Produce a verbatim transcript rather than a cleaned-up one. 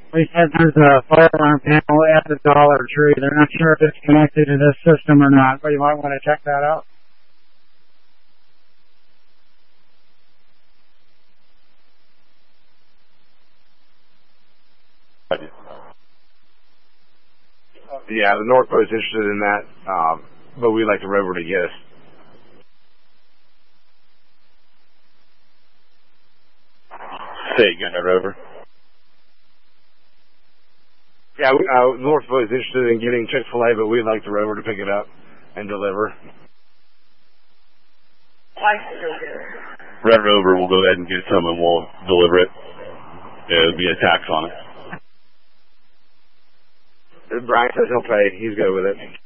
We said there's a fire alarm panel at the Dollar Tree. They're not sure if it's connected to this system or not, but you might want to check that out. Yeah, the North Post interested in that, um, but we'd like the rover to get us. Say again, the rover. Yeah, we, uh, North Post is interested in getting Chick-fil-A, but we'd like the rover to pick it up and deliver. Red Rover will go ahead and get some and we'll deliver it. It'll be a tax on it. Brian says he'll pay. He's good with it.